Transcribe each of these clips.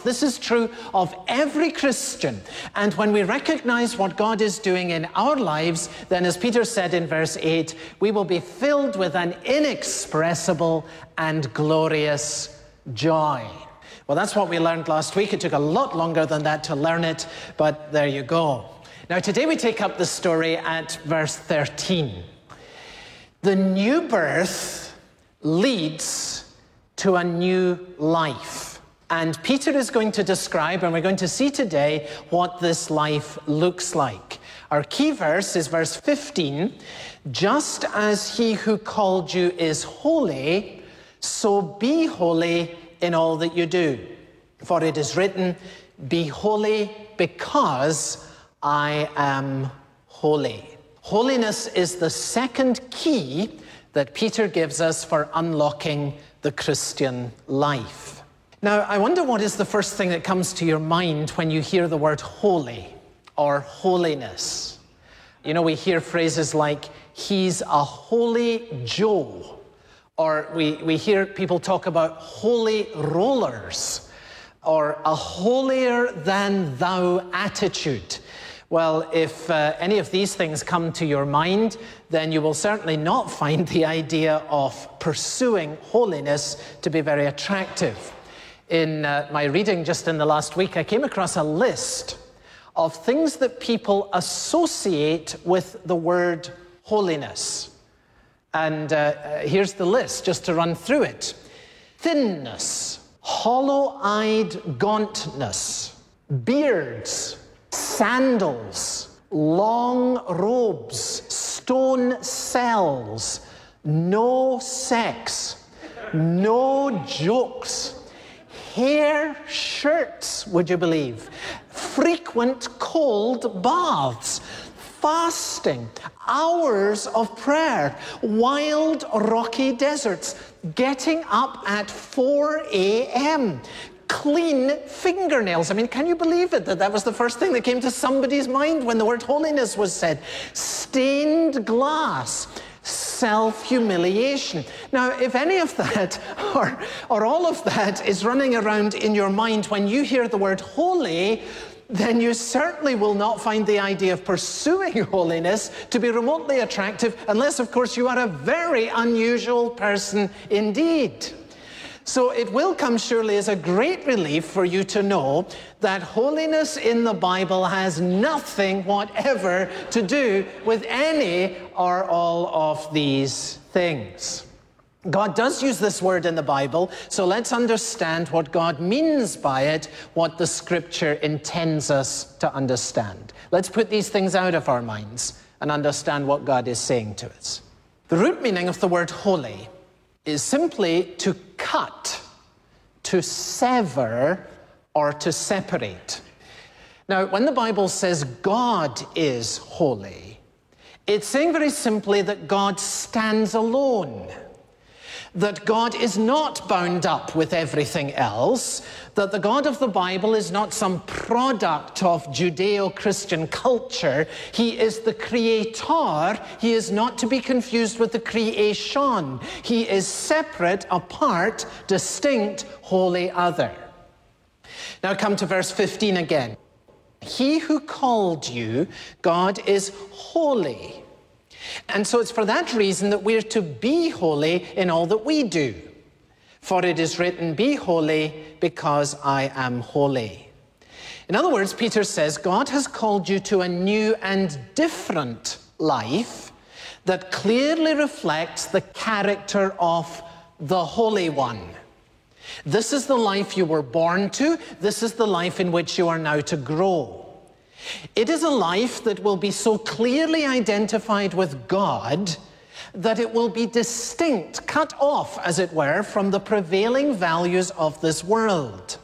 This is true of every Christian. And when we recognize what God is doing in our lives, then as Peter said in verse 8, we will be filled with an inexpressible and glorious joy. Well, that's what we learned last week. It took a lot longer than that to learn it, but there you go. Now, today we take up the story at verse 13. The new birth leads to a new life. And Peter is going to describe, and we're going to see today, what this life looks like. Our key verse is verse 15. Just as he who called you is holy, so be holy in all that you do. For it is written, be holy because I am holy. Holiness is the second key that Peter gives us for unlocking the Christian life. Now, I wonder what is the first thing that comes to your mind when you hear the word holy or holiness. You know, we hear phrases like, he's a holy Joe. Or we hear people talk about holy rollers, or a holier than thou attitude. Well, if any of these things come to your mind, then you will certainly not find the idea of pursuing holiness to be very attractive. In my reading just in the last week, I came across a list of things that people associate with the word holiness. And here's the list, just to run through it. Thinness, hollow-eyed gauntness, beards, sandals, long robes, stone cells, no sex, no jokes, hair shirts, would you believe, frequent cold baths, fasting, hours of prayer, wild rocky deserts, getting up at 4 a.m., clean fingernails. I mean, can you believe it that that was the first thing that came to somebody's mind when the word holiness was said? Stained glass, self-humiliation. Now, if any of that or all of that is running around in your mind when you hear the word holy, then you certainly will not find the idea of pursuing holiness to be remotely attractive, unless, of course, you are a very unusual person indeed. So it will come surely as a great relief for you to know that holiness in the Bible has nothing whatever to do with any or all of these things. God does use this word in the Bible, so let's understand what God means by it, what the Scripture intends us to understand. Let's put these things out of our minds and understand what God is saying to us. The root meaning of the word holy is simply to cut, to sever, or to separate. Now, when the Bible says God is holy, it's saying very simply that God stands alone, that God is not bound up with everything else, that the God of the Bible is not some product of Judeo-Christian culture. He is the creator. He is not to be confused with the creation. He is separate, apart, distinct, holy, other. Now come to verse 15 again. He who called you, God is holy. And so it's for that reason that we're to be holy in all that we do. For it is written, be holy because I am holy. In other words, Peter says, God has called you to a new and different life that clearly reflects the character of the Holy One. This is the life you were born to. This is the life in which you are now to grow. It is a life that will be so clearly identified with God that it will be distinct, cut off, as it were, from the prevailing values of this world.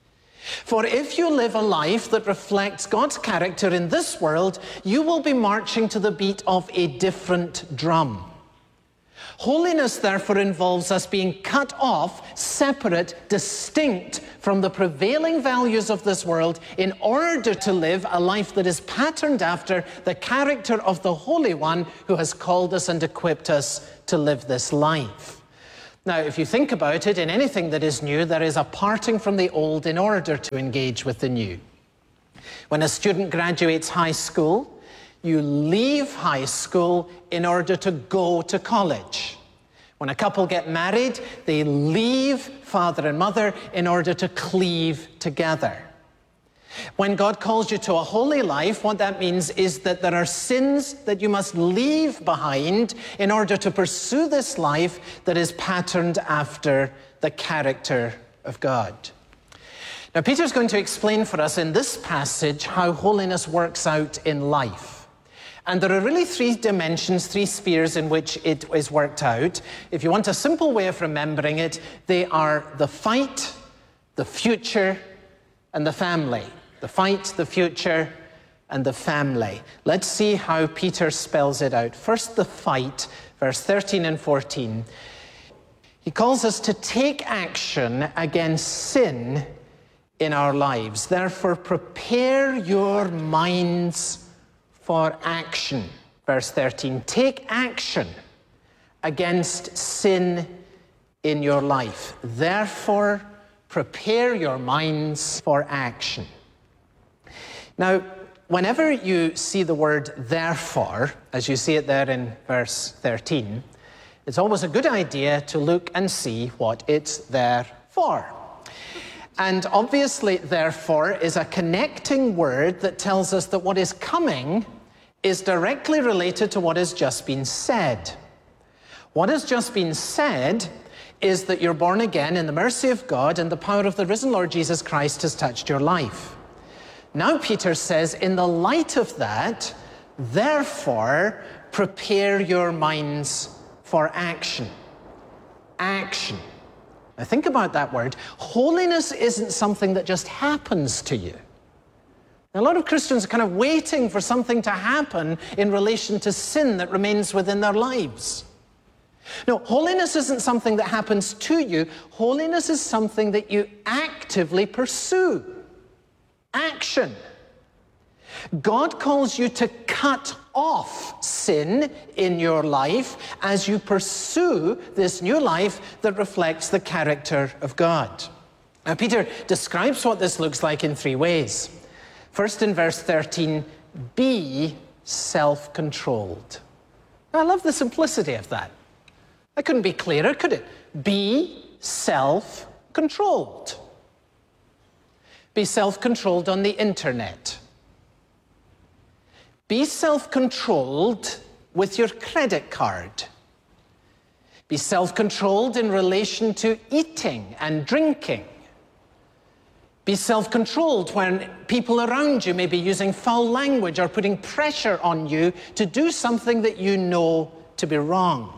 For if you live a life that reflects God's character in this world, you will be marching to the beat of a different drum. Holiness, therefore, involves us being cut off, separate, distinct from the prevailing values of this world in order to live a life that is patterned after the character of the Holy One who has called us and equipped us to live this life. Now, if you think about it, in anything that is new, there is a parting from the old in order to engage with the new. When a student graduates high school, you leave high school in order to go to college. When a couple get married, they leave father and mother in order to cleave together. When God calls you to a holy life, what that means is that there are sins that you must leave behind in order to pursue this life that is patterned after the character of God. Now, Peter's going to explain for us in this passage how holiness works out in life. And there are really three dimensions, three spheres in which it is worked out. If you want a simple way of remembering it, they are the fight, the future, and the family. The fight, the future, and the family. Let's see how Peter spells it out. First, the fight, verse 13 and 14. He calls us to take action against sin in our lives. Therefore, prepare your minds for action. Verse 13, take action against sin in your life. Therefore, prepare your minds for action. Now, whenever you see the word therefore, as you see it there in verse 13, it's always a good idea to look and see what it's there for. And obviously, therefore, is a connecting word that tells us that what is coming is directly related to what has just been said. What has just been said is that you're born again in the mercy of God and the power of the risen Lord Jesus Christ has touched your life. Now Peter says, in the light of that, therefore, prepare your minds for action. Action. Now think about that word. Holiness isn't something that just happens to you. A lot of Christians are kind of waiting for something to happen in relation to sin that remains within their lives. No, holiness isn't something that happens to you. Holiness is something that you actively pursue. Action. God calls you to cut off sin in your life as you pursue this new life that reflects the character of God. Now, Peter describes what this looks like in three ways. First, in verse 13, be self-controlled. I love the simplicity of that. That couldn't be clearer, could it? Be self-controlled. Be self-controlled on the internet. Be self-controlled with your credit card. Be self-controlled in relation to eating and drinking. Be self-controlled when people around you may be using foul language or putting pressure on you to do something that you know to be wrong.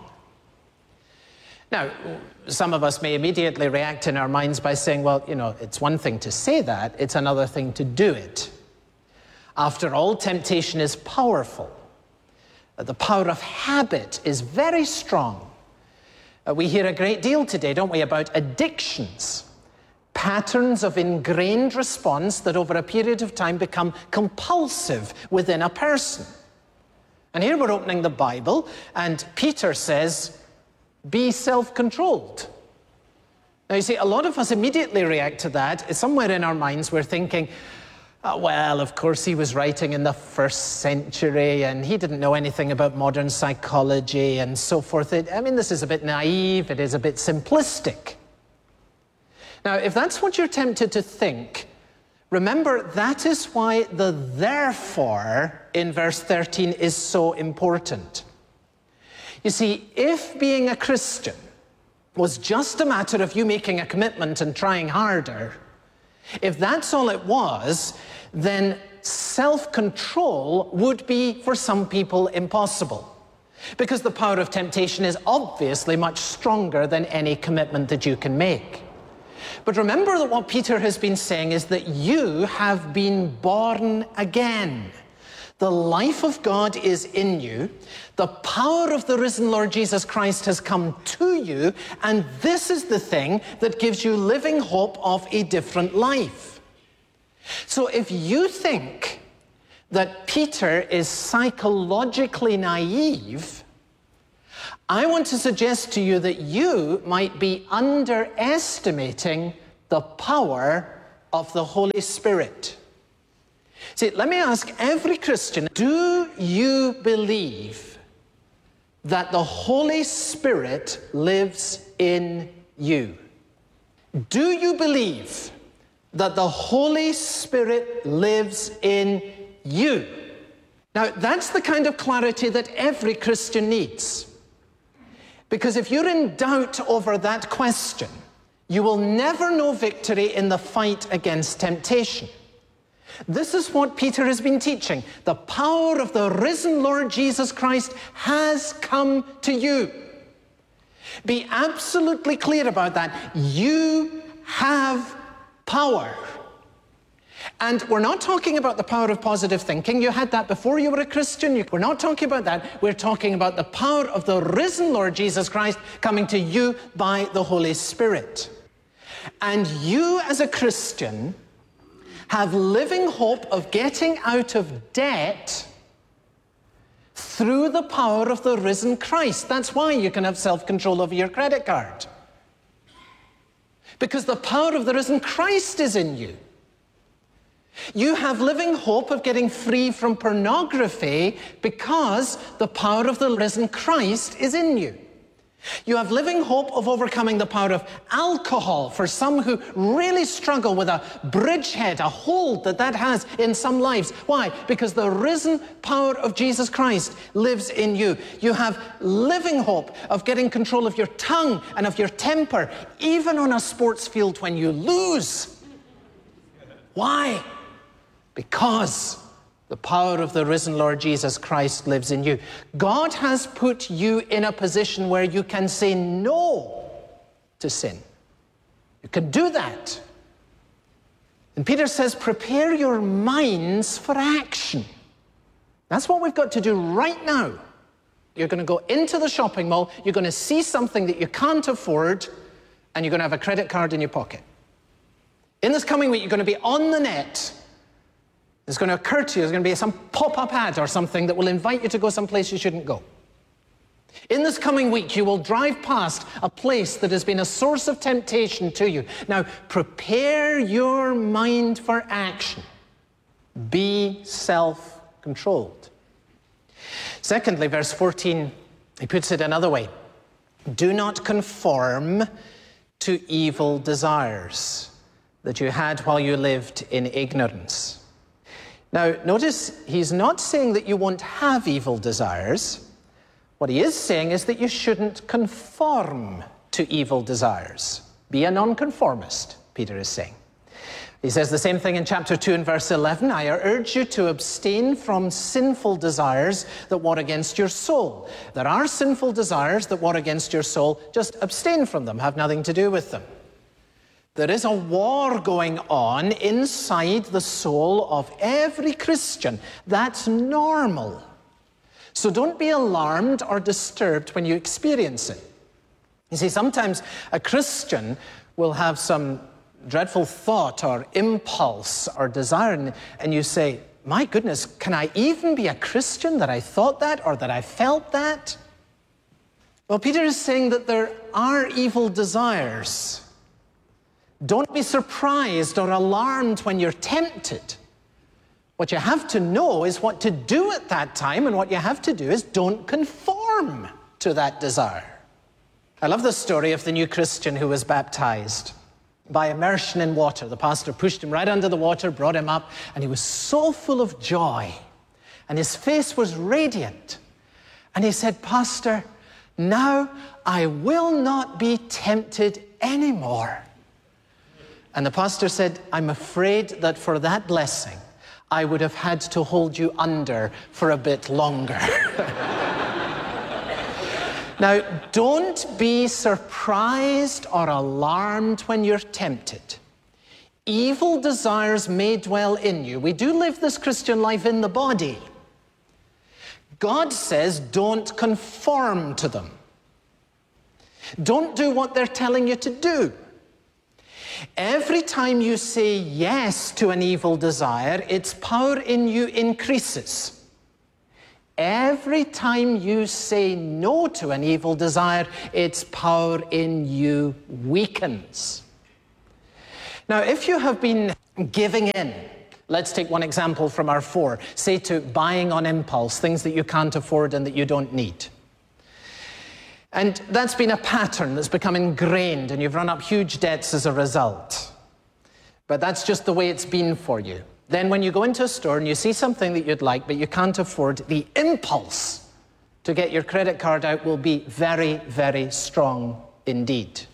Now, some of us may immediately react in our minds by saying, well, you know, it's one thing to say that, it's another thing to do it. After all, temptation is powerful. The power of habit is very strong. We hear a great deal today, don't we, about addictions. Patterns of ingrained response that over a period of time become compulsive within a person. And here we're opening the Bible, and Peter says, be self-controlled. Now, you see, a lot of us immediately react to that. Somewhere in our minds, we're thinking, well, of course, he was writing in the 1st century, and he didn't know anything about modern psychology and so forth. I mean, this is a bit naive. It is a bit simplistic. Now, if that's what you're tempted to think, remember, that is why the therefore in verse 13 is so important. You see, if being a Christian was just a matter of you making a commitment and trying harder, if that's all it was, then self-control would be, for some people, impossible. Because the power of temptation is obviously much stronger than any commitment that you can make. But remember that what Peter has been saying is that you have been born again. The life of God is in you. The power of the risen Lord Jesus Christ has come to you, and this is the thing that gives you living hope of a different life. So if you think that Peter is psychologically naive, I want to suggest to you that you might be underestimating the power of the Holy Spirit. See, let me ask every Christian, do you believe that the Holy Spirit lives in you? Do you believe that the Holy Spirit lives in you? Now, that's the kind of clarity that every Christian needs. Because if you're in doubt over that question, you will never know victory in the fight against temptation. This is what Peter has been teaching. The power of the risen Lord Jesus Christ has come to you. Be absolutely clear about that. You have power. And we're not talking about the power of positive thinking. You had that before you were a Christian. We're not talking about that. We're talking about the power of the risen Lord Jesus Christ coming to you by the Holy Spirit. And you as a Christian have living hope of getting out of debt through the power of the risen Christ. That's why you can have self-control over your credit card. Because the power of the risen Christ is in you. You have living hope of getting free from pornography because the power of the risen Christ is in you. You have living hope of overcoming the power of alcohol for some who really struggle with a bridgehead, a hold that has in some lives. Why? Because the risen power of Jesus Christ lives in you. You have living hope of getting control of your tongue and of your temper, even on a sports field when you lose. Why? Because the power of the risen Lord Jesus Christ lives in you. God has put you in a position where you can say no to sin. You can do that. And Peter says, prepare your minds for action. That's what we've got to do right now. You're going to go into the shopping mall, you're going to see something that you can't afford, and you're going to have a credit card in your pocket. In this coming week, you're going to be on the net. It's going to occur to you, there's going to be some pop-up ad or something that will invite you to go someplace you shouldn't go. In this coming week, you will drive past a place that has been a source of temptation to you. Now, prepare your mind for action. Be self-controlled. Secondly, verse 14, he puts it another way. Do not conform to evil desires that you had while you lived in ignorance. Now, notice he's not saying that you won't have evil desires. What he is saying is that you shouldn't conform to evil desires. Be a nonconformist, Peter is saying. He says the same thing in chapter 2 and verse 11. I urge you to abstain from sinful desires that war against your soul. There are sinful desires that war against your soul. Just abstain from them. Have nothing to do with them. There is a war going on inside the soul of every Christian. That's normal. So don't be alarmed or disturbed when you experience it. You see, sometimes a Christian will have some dreadful thought or impulse or desire, and you say, my goodness, can I even be a Christian that I thought that or that I felt that? Well, Peter is saying that there are evil desires. Don't be surprised or alarmed when you're tempted. What you have to know is what to do at that time, and what you have to do is don't conform to that desire. I love the story of the new Christian who was baptized by immersion in water. The pastor pushed him right under the water, brought him up, and he was so full of joy, and his face was radiant. And he said, Pastor, now I will not be tempted anymore. And the pastor said, I'm afraid that for that blessing, I would have had to hold you under for a bit longer. Now, don't be surprised or alarmed when you're tempted. Evil desires may dwell in you. We do live this Christian life in the body. God says, don't conform to them. Don't do what they're telling you to do. Every time you say yes to an evil desire, its power in you increases. Every time you say no to an evil desire, its power in you weakens. Now, if you have been giving in, let's take one example from our 4, say to buying on impulse, things that you can't afford and that you don't need. And that's been a pattern that's become ingrained, and you've run up huge debts as a result. But that's just the way it's been for you. Then when you go into a store and you see something that you'd like, but you can't afford, the impulse to get your credit card out will be very, very strong indeed.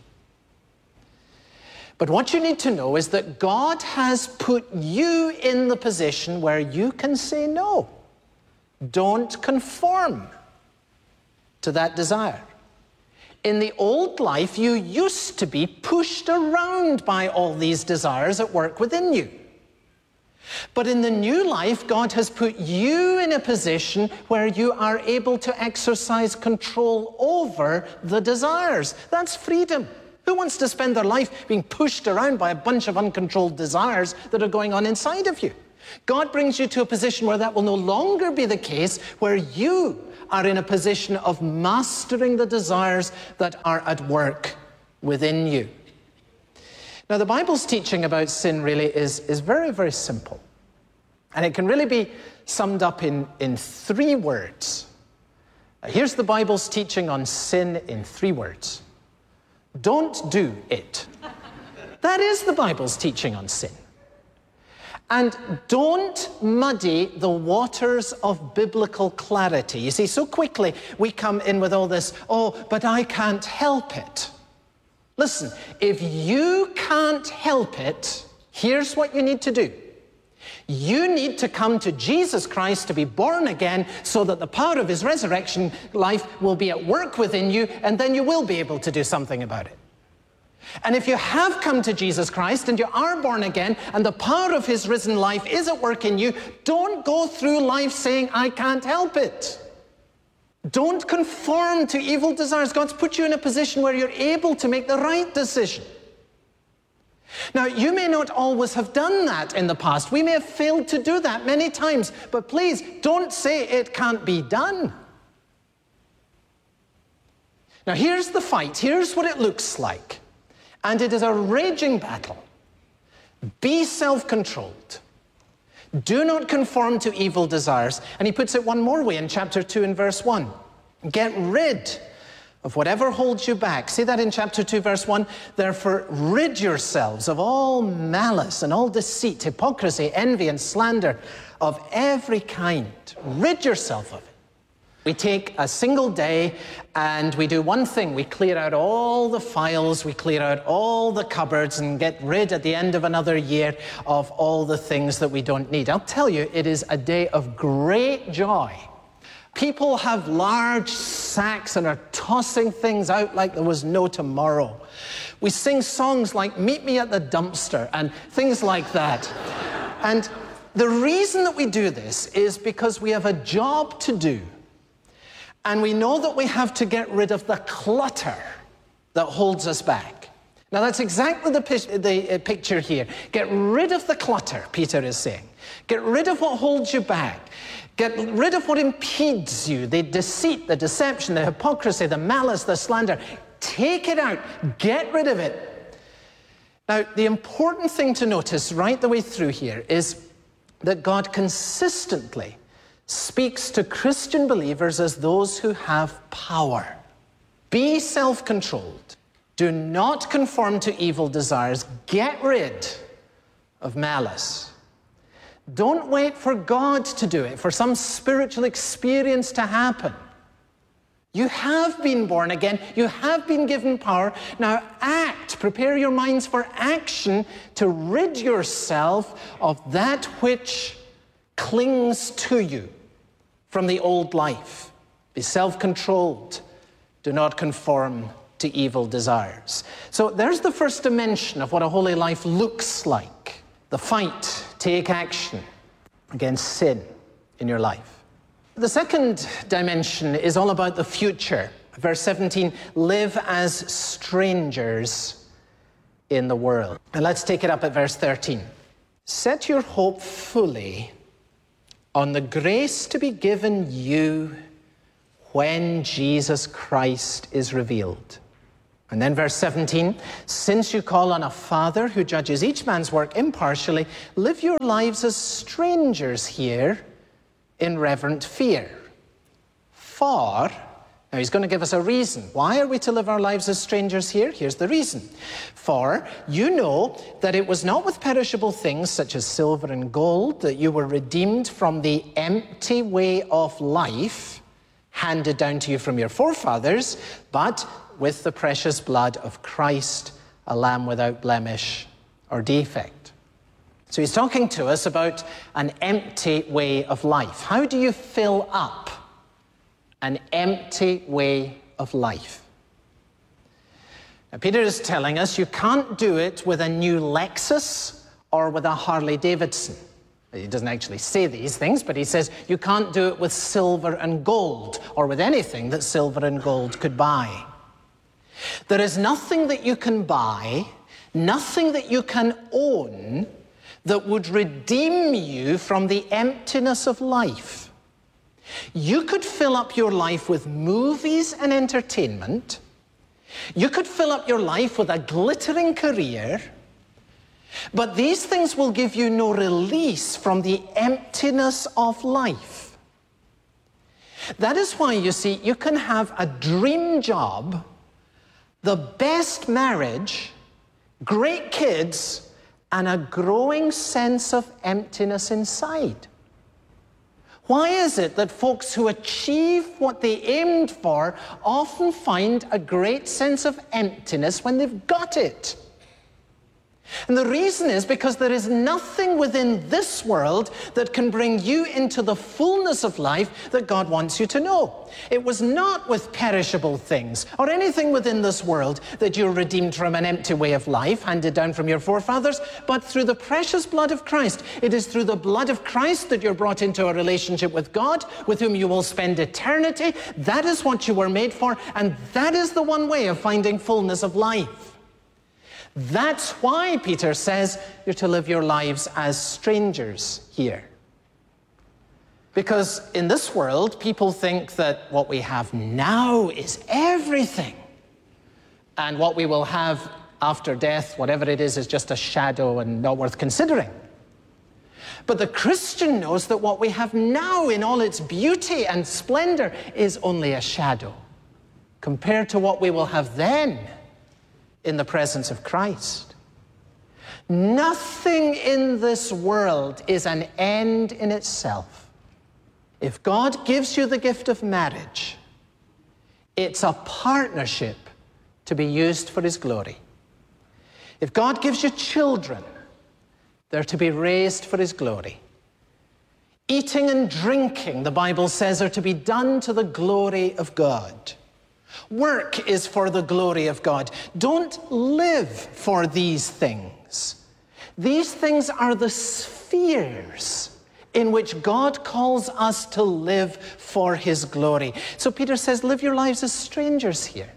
But what you need to know is that God has put you in the position where you can say no. Don't conform to that desire. In the old life, you used to be pushed around by all these desires at work within you. But in the new life, God has put you in a position where you are able to exercise control over the desires. That's freedom. Who wants to spend their life being pushed around by a bunch of uncontrolled desires that are going on inside of you? God brings you to a position where that will no longer be the case, where you are in a position of mastering the desires that are at work within you. Now, the Bible's teaching about sin really is very, very simple. And it can really be summed up in 3 words. Here's the Bible's teaching on sin in 3 words. Don't do it. That is the Bible's teaching on sin. And don't muddy the waters of biblical clarity. You see, so quickly we come in with all this, oh, but I can't help it. Listen, if you can't help it, here's what you need to do. You need to come to Jesus Christ to be born again so that the power of his resurrection life will be at work within you, and then you will be able to do something about it. And if you have come to Jesus Christ and you are born again and the power of his risen life is at work in you, don't go through life saying, I can't help it. Don't conform to evil desires. God's put you in a position where you're able to make the right decision. Now, you may not always have done that in the past. We may have failed to do that many times, but please don't say it can't be done. Now, here's the fight. Here's what it looks like. And it is a raging battle. Be self-controlled. Do not conform to evil desires. And he puts it one more way in chapter 2 and verse 1. Get rid of whatever holds you back. See that in chapter 2, verse 1? Therefore, rid yourselves of all malice and all deceit, hypocrisy, envy, and slander of every kind. Rid yourself of it. We take a single day and we do one thing. We clear out all the files, we clear out all the cupboards and get rid at the end of another year of all the things that we don't need. I'll tell you, it is a day of great joy. People have large sacks and are tossing things out like there was no tomorrow. We sing songs like Meet Me at the Dumpster and things like that. And the reason that we do this is because we have a job to do. And we know that we have to get rid of the clutter that holds us back. Now, that's exactly the picture here. Get rid of the clutter, Peter is saying. Get rid of what holds you back. Get rid of what impedes you, the deceit, the deception, the hypocrisy, the malice, the slander. Take it out. Get rid of it. Now, the important thing to notice right the way through here is that God consistently speaks to Christian believers as those who have power. Be self-controlled. Do not conform to evil desires. Get rid of malice. Don't wait for God to do it, for some spiritual experience to happen. You have been born again. You have been given power. Now act. Prepare your minds for action to rid yourself of that which clings to you from the old life. Be self-controlled. Do not conform to evil desires. So there's the first dimension of what a holy life looks like. The fight, take action against sin in your life. The second dimension is all about the future. Verse 17, live as strangers in the world. And let's take it up at verse 13. Set your hope fully on the grace to be given you when Jesus Christ is revealed. And then verse 17, since you call on a Father who judges each man's work impartially, live your lives as strangers here in reverent fear. For, now he's going to give us a reason. Why are we to live our lives as strangers here? Here's the reason. For you know that it was not with perishable things such as silver and gold that you were redeemed from the empty way of life handed down to you from your forefathers, but with the precious blood of Christ, a lamb without blemish or defect. So he's talking to us about an empty way of life. How do you fill up an empty way of life? Now, Peter is telling us you can't do it with a new Lexus or with a Harley Davidson. He doesn't actually say these things, but he says you can't do it with silver and gold or with anything that silver and gold could buy. There is nothing that you can buy, nothing that you can own that would redeem you from the emptiness of life. You could fill up your life with movies and entertainment. You could fill up your life with a glittering career, but these things will give you no release from the emptiness of life. That is why, you see, you can have a dream job, the best marriage, great kids, and a growing sense of emptiness inside. Why is it that folks who achieve what they aimed for often find a great sense of emptiness when they've got it? And the reason is because there is nothing within this world that can bring you into the fullness of life that God wants you to know. It was not with perishable things or anything within this world that you're redeemed from an empty way of life handed down from your forefathers, but through the precious blood of Christ. It is through the blood of Christ that you're brought into a relationship with God, with whom you will spend eternity. That is what you were made for, and that is the one way of finding fullness of life. That's why Peter says you're to live your lives as strangers here. Because in this world, people think that what we have now is everything. And what we will have after death, whatever it is just a shadow and not worth considering. But the Christian knows that what we have now in all its beauty and splendor is only a shadow compared to what we will have then in the presence of Christ. Nothing in this world is an end in itself. If God gives you the gift of marriage, it's a partnership to be used for His glory. If God gives you children, they're to be raised for His glory. Eating and drinking, the Bible says, are to be done to the glory of God. Work is for the glory of God. Don't live for these things. These things are the spheres in which God calls us to live for His glory. So Peter says, live your lives as strangers here,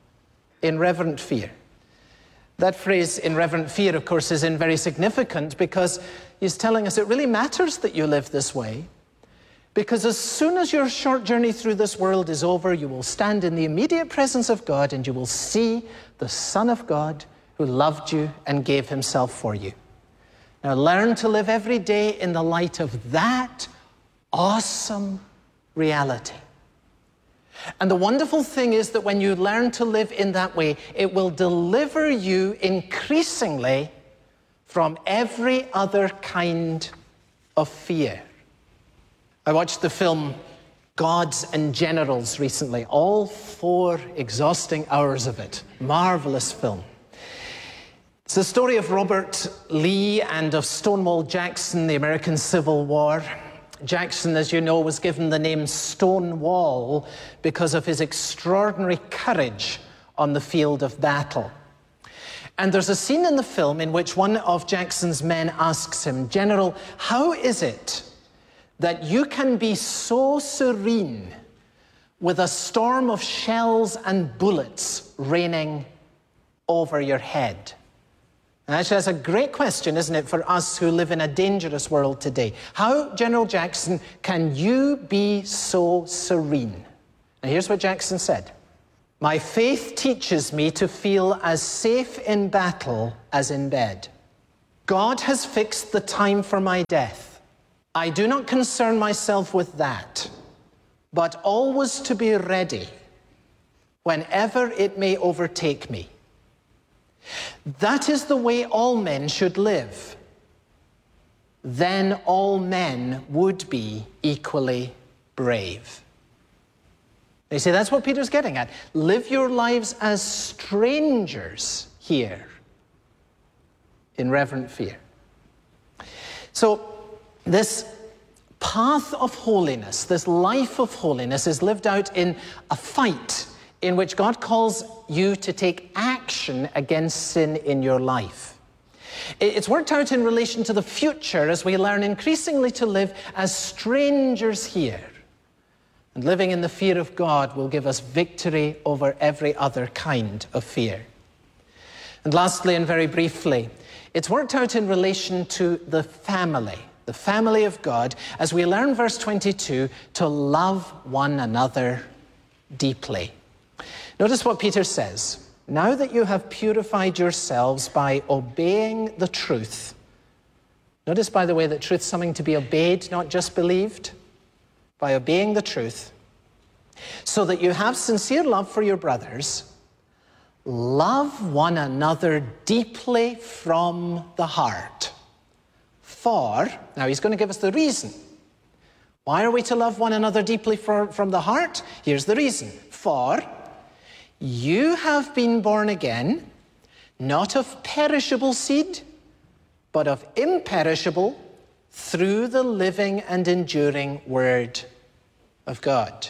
in reverent fear. That phrase, in reverent fear, of course, is very significant because he's telling us it really matters that you live this way. Because as soon as your short journey through this world is over, you will stand in the immediate presence of God and you will see the Son of God who loved you and gave Himself for you. Now learn to live every day in the light of that awesome reality. And the wonderful thing is that when you learn to live in that way, it will deliver you increasingly from every other kind of fear. I watched the film Gods and Generals recently, all 4 exhausting hours of it. Marvelous film. It's the story of Robert Lee and of Stonewall Jackson, the American Civil War. Jackson, as you know, was given the name Stonewall because of his extraordinary courage on the field of battle. And there's a scene in the film in which one of Jackson's men asks him, "General, how is it that you can be so serene with a storm of shells and bullets raining over your head?" And actually, that's a great question, isn't it, for us who live in a dangerous world today. How, General Jackson, can you be so serene? And here's what Jackson said. My faith teaches me to feel as safe in battle as in bed. God has fixed the time for my death. I do not concern myself with that, but always to be ready whenever it may overtake me. That is the way all men should live. Then all men would be equally brave. You see, that's what Peter's getting at. Live your lives as strangers here in reverent fear. So this path of holiness, this life of holiness is lived out in a fight in which God calls you to take action against sin in your life. It's worked out in relation to the future as we learn increasingly to live as strangers here. And living in the fear of God will give us victory over every other kind of fear. And lastly, and very briefly, it's worked out in relation to the family of God, as we learn verse 22, to love one another deeply. Notice what Peter says. Now that you have purified yourselves by obeying the truth. Notice, by the way, that truth's something to be obeyed, not just believed. By obeying the truth, so that you have sincere love for your brothers, love one another deeply from the heart. For, now he's going to give us the reason. Why are we to love one another deeply from the heart? Here's the reason. For you have been born again, not of perishable seed, but of imperishable, through the living and enduring Word of God.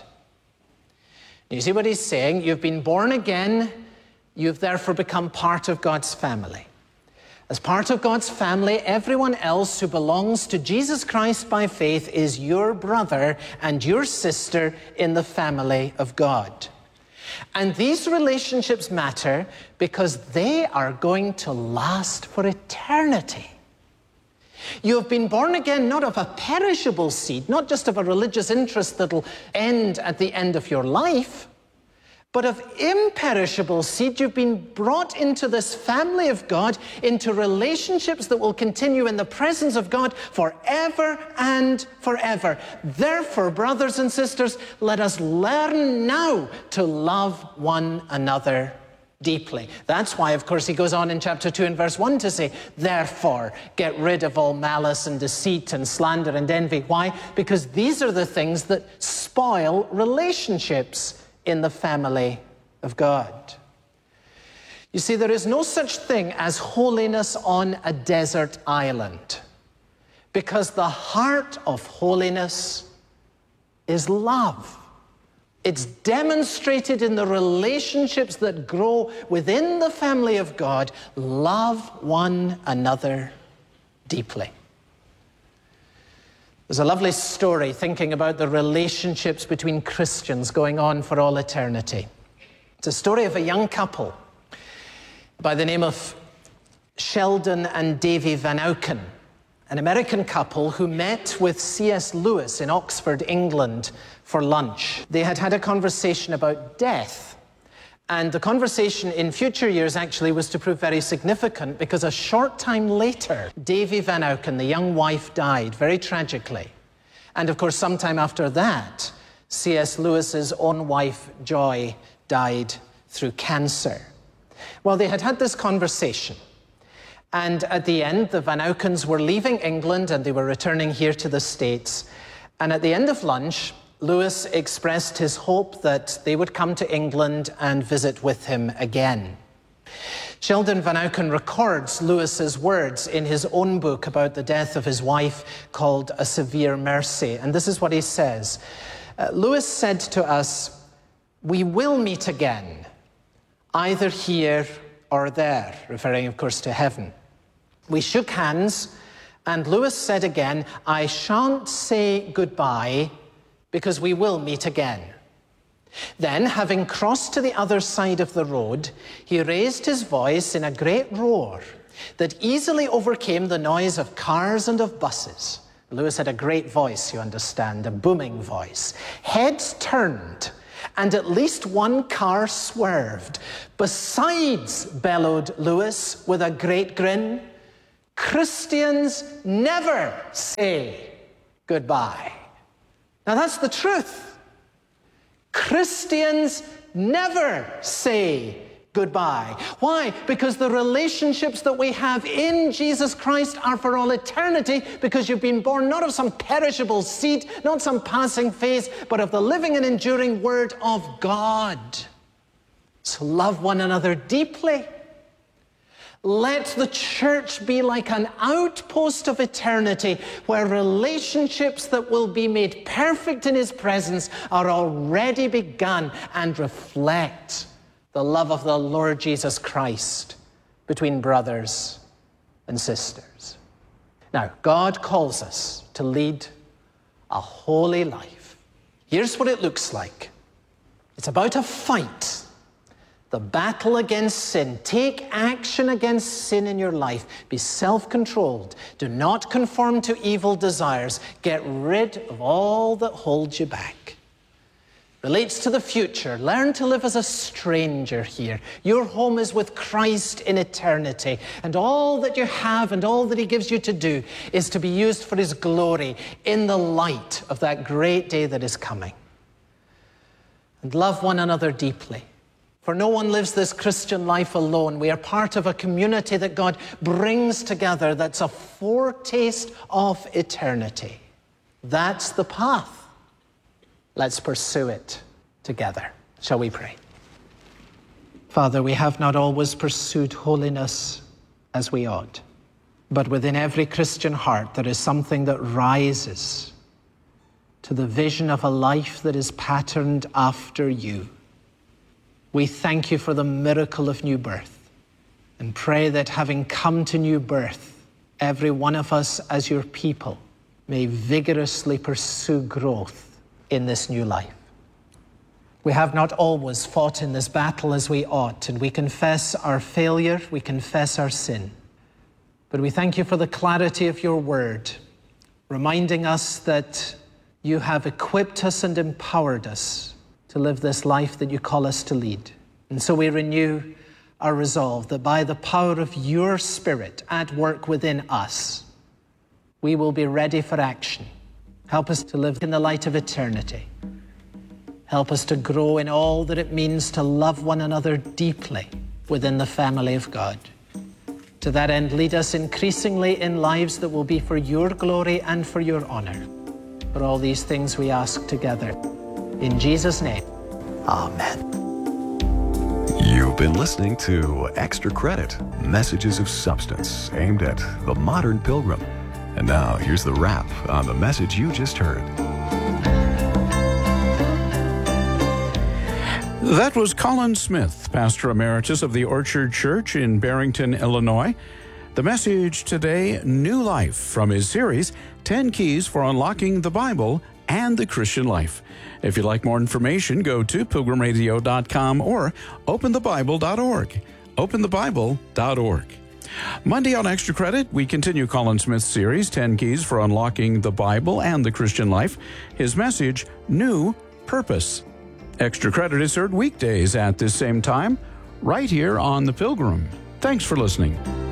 You see what he's saying? You've been born again, you've therefore become part of God's family. As part of God's family, everyone else who belongs to Jesus Christ by faith is your brother and your sister in the family of God. And these relationships matter because they are going to last for eternity. You have been born again not of a perishable seed, not just of a religious interest that'll end at the end of your life, but of imperishable seed. You've been brought into this family of God, into relationships that will continue in the presence of God forever and forever. Therefore, brothers and sisters, let us learn now to love one another deeply. That's why, of course, he goes on in chapter 2 and verse 1 to say, therefore, get rid of all malice and deceit and slander and envy. Why? Because these are the things that spoil relationships in the family of God. You see, there is no such thing as holiness on a desert island, because the heart of holiness is love. It's demonstrated in the relationships that grow within the family of God. Love one another deeply. There's a lovely story thinking about the relationships between Christians going on for all eternity. It's a story of a young couple by the name of Sheldon and Davy Van Auken, an American couple who met with C.S. Lewis in Oxford, England, for lunch. They had had a conversation about death. And the conversation in future years actually was to prove very significant, because a short time later, Davy Van Auken, the young wife, died very tragically. And of course, sometime after that, C.S. Lewis's own wife, Joy, died through cancer. Well, they had had this conversation. And at the end, the Van Aukens were leaving England and they were returning here to the States. And at the end of lunch, Lewis expressed his hope that they would come to England and visit with him again. Sheldon Van Auken records Lewis's words in his own book about the death of his wife, called A Severe Mercy. And this is what he says. Lewis said to us, "We will meet again, either here or there," referring, of course, to heaven. We shook hands, and Lewis said again, "I shan't say goodbye, because we will meet again." Then, having crossed to the other side of the road, he raised his voice in a great roar that easily overcame the noise of cars and of buses. Lewis had a great voice, you understand, a booming voice. Heads turned, and at least one car swerved. Besides, bellowed Lewis with a great grin, Christians never say goodbye. Now that's the truth. Christians never say goodbye. Why? Because the relationships that we have in Jesus Christ are for all eternity, because you've been born not of some perishable seed, not some passing phase, but of the living and enduring Word of God. So love one another deeply. Let the church be like an outpost of eternity where relationships that will be made perfect in His presence are already begun and reflect the love of the Lord Jesus Christ between brothers and sisters. Now, God calls us to lead a holy life. Here's what it looks like. It's about a fight. The battle against sin. Take action against sin in your life. Be self-controlled. Do not conform to evil desires. Get rid of all that holds you back. Relates to the future. Learn to live as a stranger here. Your home is with Christ in eternity. And all that you have and all that He gives you to do is to be used for His glory in the light of that great day that is coming. And love one another deeply. For no one lives this Christian life alone. We are part of a community that God brings together that's a foretaste of eternity. That's the path. Let's pursue it together. Shall we pray? Father, we have not always pursued holiness as we ought, but within every Christian heart there is something that rises to the vision of a life that is patterned after you. We thank you for the miracle of new birth and pray that having come to new birth, every one of us as your people may vigorously pursue growth in this new life. We have not always fought in this battle as we ought, and we confess our failure, we confess our sin. But we thank you for the clarity of your word, reminding us that you have equipped us and empowered us to live this life that you call us to lead. And so we renew our resolve that by the power of your Spirit at work within us, we will be ready for action. Help us to live in the light of eternity. Help us to grow in all that it means to love one another deeply within the family of God. To that end, lead us increasingly in lives that will be for your glory and for your honor. For all these things we ask together. In Jesus' name, amen. You've been listening to Extra Credit, Messages of Substance, aimed at the modern pilgrim. And now, here's the wrap on the message you just heard. That was Colin Smith, Pastor Emeritus of the Orchard Church in Barrington, Illinois. The message today, New Life, from his series, 10 Keys for Unlocking the Bible and the Christian Life. If you'd like more information, go to pilgrimradio.com or openthebible.org. Openthebible.org. Monday on Extra Credit, we continue Colin Smith's series, 10 Keys for Unlocking the Bible and the Christian Life. His message, New Purpose. Extra Credit is heard weekdays at this same time, right here on The Pilgrim. Thanks for listening.